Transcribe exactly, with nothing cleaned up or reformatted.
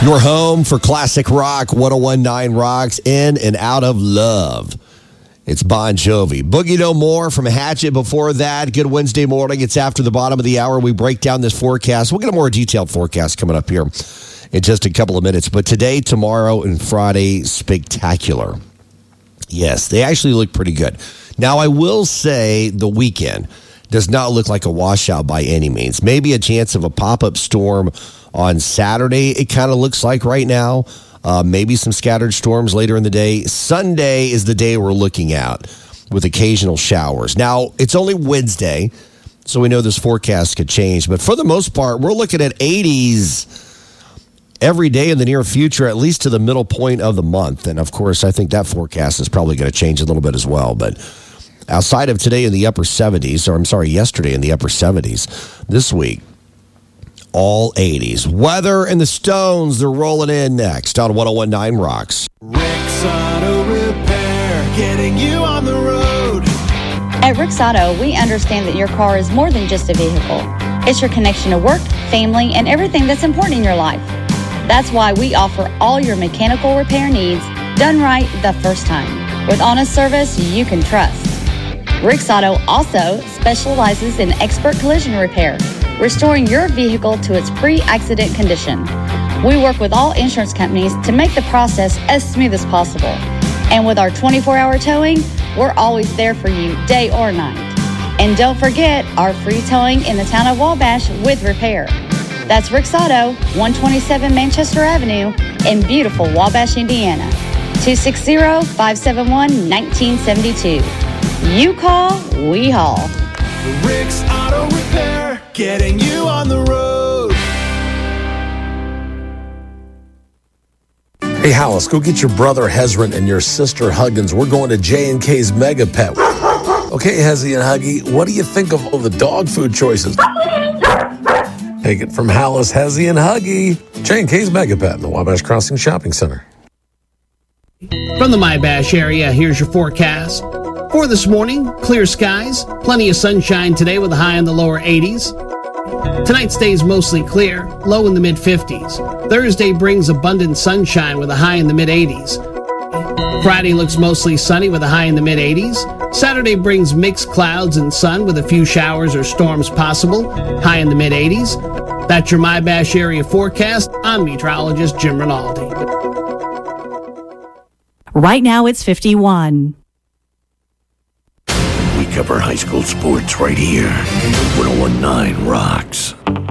Your home for classic rock, one oh one point nine Rocks, in and out of love. It's Bon Jovi. Boogie No More from Hatchet before that. Good Wednesday morning. It's after the bottom of the hour. We break down this forecast. We'll get a more detailed forecast coming up here in just a couple of minutes. But today, tomorrow, and Friday, spectacular. Yes, they actually look pretty good. Now, I will say the weekend does not look like a washout by any means. Maybe a chance of a pop-up storm on Saturday, it kind of looks like right now. Uh, maybe some scattered storms later in the day. Sunday is the day we're looking at with occasional showers. Now, it's only Wednesday, so we know this forecast could change. But for the most part, we're looking at eighties every day in the near future, at least to the middle point of the month. And, of course, I think that forecast is probably going to change a little bit as well. But outside of today in the upper seventies, or I'm sorry, yesterday in the upper seventies, this week, all eighties. Weather and the Stones, they're rolling in next on one oh one point nine Rocks. Rick's Auto Repair, getting you on the road. At Rick's Auto, we understand that your car is more than just a vehicle. It's your connection to work, family, and everything that's important in your life. That's why we offer all your mechanical repair needs done right the first time, with honest service you can trust. Rick's Auto also specializes in expert collision repair, restoring your vehicle to its pre-accident condition. We work with all insurance companies to make the process as smooth as possible. And with our twenty-four hour towing, we're always there for you day or night. And don't forget our free towing in the town of Wabash with repair. That's Rick's Auto, one twenty-seven Manchester Avenue in beautiful Wabash, Indiana. two six zero, five seven one, one nine seven two. You call, we haul. Rick's Auto Repair, getting you on the road. Hey, Hollis, go get your brother Hezron and your sister Huggins. We're going to J and K's Mega Pet. Okay, Hezzy and Huggy, what do you think of all the dog food choices? Take it from Hollis, Hezzy, and Huggy. J and K's Mega Pet in the Wabash Crossing Shopping Center. From the Mybash area, here's your forecast. For this morning, clear skies, plenty of sunshine today with a high in the lower eighties. Tonight stays mostly clear, low in the mid-fifties. Thursday brings abundant sunshine with a high in the mid-eighties. Friday looks mostly sunny with a high in the mid-eighties. Saturday brings mixed clouds and sun with a few showers or storms possible, high in the mid-eighties. That's your Mybash area forecast. I'm meteorologist Jim Rinaldi. Right now it's fifty-one. We cover high school sports right here. one oh one point nine Rocks.